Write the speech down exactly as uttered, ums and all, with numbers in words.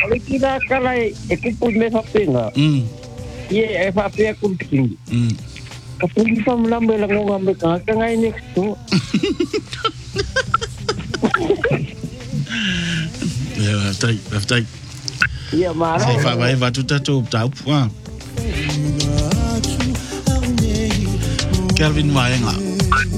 Kalau kita kalai ikut me sapinga. Mm. Ye e fape kun king. Mm. Kapuli sa mlambe lang ngambe ka ngai next to. Ja, tai, tai. Ia mara. Sai fa vai va tuta to tau. Kelvin Wainga.